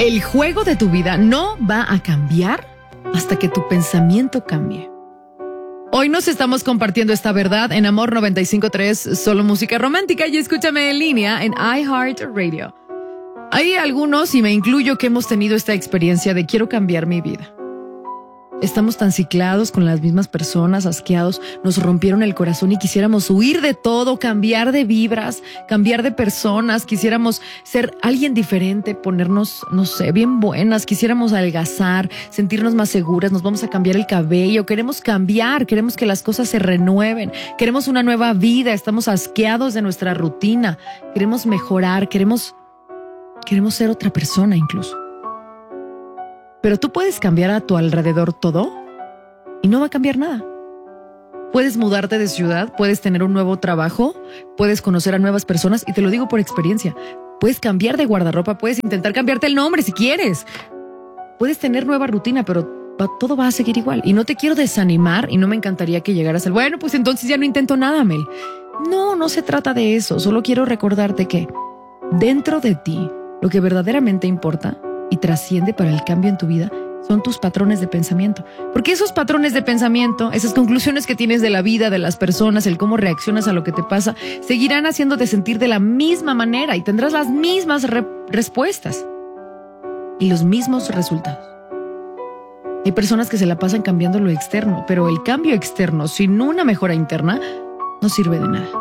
El juego de tu vida no va a cambiar hasta que tu pensamiento cambie. Hoy nos estamos compartiendo esta verdad en Amor 95.3, solo música romántica, y escúchame en línea en iHeartRadio. Hay algunos, y me incluyo, que hemos tenido esta experiencia de quiero cambiar mi vida. Estamos tan ciclados con las mismas personas, asqueados, nos rompieron el corazón y quisiéramos huir de todo, cambiar de vibras, cambiar de personas, quisiéramos ser alguien diferente, ponernos, no sé, bien buenas, quisiéramos adelgazar, sentirnos más seguras, nos vamos a cambiar el cabello, queremos cambiar, queremos que las cosas se renueven, queremos una nueva vida, estamos asqueados de nuestra rutina, queremos mejorar, queremos ser otra persona incluso. Pero tú puedes cambiar a tu alrededor todo y no va a cambiar nada. Puedes mudarte de ciudad, puedes tener un nuevo trabajo, puedes conocer a nuevas personas, y te lo digo por experiencia. Puedes cambiar de guardarropa, puedes intentar cambiarte el nombre si quieres. Puedes tener nueva rutina, pero todo va a seguir igual. Y no te quiero desanimar y no me encantaría que llegaras al bueno, pues entonces ya no intento nada, Mel. No se trata de eso. Solo quiero recordarte que dentro de ti, lo que verdaderamente importa y trasciende para el cambio en tu vida son tus patrones de pensamiento. Porque esos patrones de pensamiento, esas conclusiones que tienes de la vida, de las personas, el cómo reaccionas a lo que te pasa, seguirán haciéndote sentir de la misma manera y tendrás las mismas respuestas y los mismos resultados. Hay personas que se la pasan cambiando lo externo, pero el cambio externo sin una mejora interna no sirve de nada.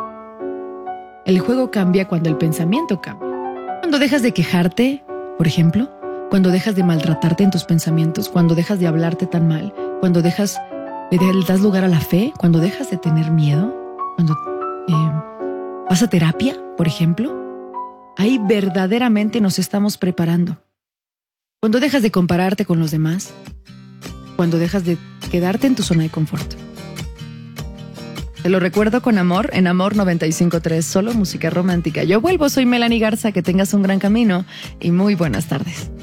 El juego cambia cuando el pensamiento cambia. Cuando dejas de quejarte, por ejemplo, cuando dejas de maltratarte en tus pensamientos, cuando dejas de hablarte tan mal, cuando le das lugar a la fe, cuando dejas de tener miedo, cuando vas a terapia, por ejemplo, ahí verdaderamente nos estamos preparando. Cuando dejas de compararte con los demás, cuando dejas de quedarte en tu zona de confort. Te lo recuerdo con amor en Amor 95.3, solo música romántica. Yo vuelvo, soy Melanie Garza, que tengas un gran camino y muy buenas tardes.